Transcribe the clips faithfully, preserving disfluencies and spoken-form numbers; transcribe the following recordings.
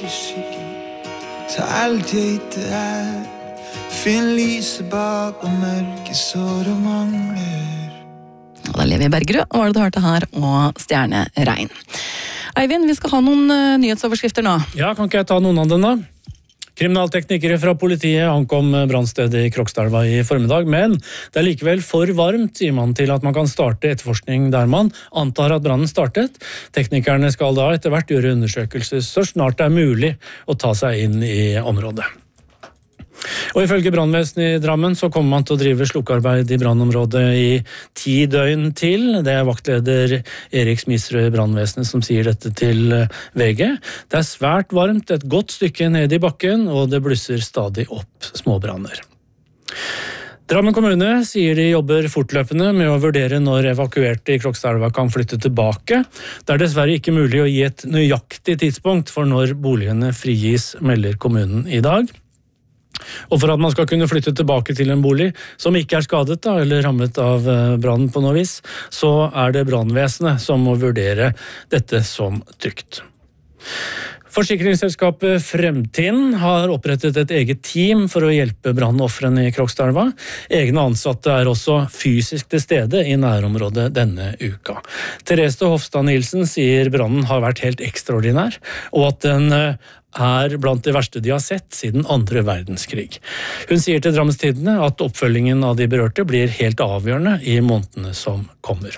i skyggen. Ta alt jeg ikke er. Finn lyset bak og mørke sår og mangler. Og det er Levi Bergerud, og det du hørte her, og Stjerneregn. Eivind, vi skal ha noen uh, nyhetsoverskrifter nå. Ja, kan ikke jeg ta noen av dem da? Kriminalteknikere fra politiet ankom brannstedet i Krokstadelva i formiddag, men det er likevel for varmt, sier man, til at man kan starte etterforskning der man antar at brannen startet. Teknikerne skal da etter hvert gjøre undersøkelser så snart det er mulig å ta seg inn i området. Og ifølge brannvesenet i Drammen så kommer man til å drive slukkearbeid i brannområdet i ti døgn til. Det er vaktleder Erik Smisrød i brannvesenet som sier dette til V G. Det er svært varmt, et godt stykke ned i bakken, og det blusser stadig opp småbranner. Drammen kommune sier de jobber fortløpende med å vurdere når evakuerte i Krokstadelva kan flytte tilbake. Det er dessverre ikke mulig å gi et nøyaktig tidspunkt for når boligene frigis, melder kommunen i dag. Og for at man skal kunne flytte tilbake til en bolig som ikke er skadet da, eller rammet av brannen på noe vis, så er det brannvesenet som må vurdere dette som trygt. Forsikringsselskapet Fremtind har opprettet et eget team for å hjelpe brannofrene i Krokstadelva. Egne ansatte er også fysisk til stede i nærområdet denne uka. Therese Hofstad Nielsen sier brannen har vært helt ekstraordinær, og at den er blant det verste de har sett siden andre verdenskrig. Hun sier til Drammens Tidende at oppfølgingen av de berørte blir helt avgjørende i månedene som kommer.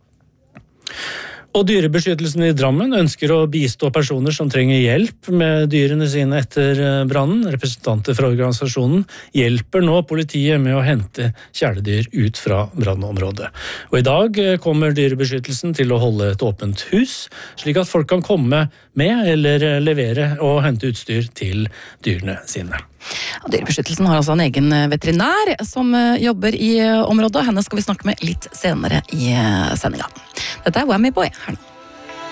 Og Dyrebeskyttelsen i Drammen ønsker å bistå personer som trenger hjelp med dyrene sine etter brannen. Representanter fra organisasjonen hjelper nå politiet med å hente kjæledyr ut fra brannområdet. Og i dag kommer Dyrebeskyttelsen til å holde et åpent hus, slik at folk kan komme med eller levere og hente utstyr til dyrene sine. Dyrebeskyttelsen har altså en egen veterinær som jobber i området, og henne skal vi snakke med litt senere i sendinga. Dette er Whammy Boy her nå.